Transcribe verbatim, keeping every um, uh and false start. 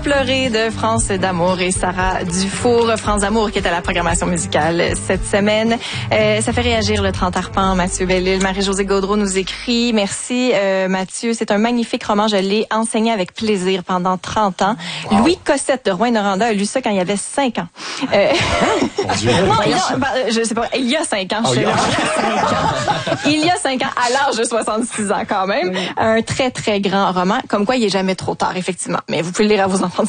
pleurer de France d'amour et Sarah Dufour. France d'amour qui est à la programmation musicale cette semaine. Euh, ça fait réagir le trente arpents, Mathieu Bellil. Marie-Josée Gaudreau nous écrit. Merci euh, Mathieu, c'est un magnifique roman. Je l'ai enseigné avec plaisir pendant trente ans. Wow. Louis Cossette de Rouyn-Noranda a lu ça quand il avait cinq ans. Euh... non, non, je sais pas, il y a cinq ans. Oh, je sais là. Il y a cinq ans, à l'âge de soixante-six ans quand même. Oui. Un très, très grand roman. Comme quoi, il est jamais trop tard, effectivement. Mais vous pouvez le lire à vos enfants.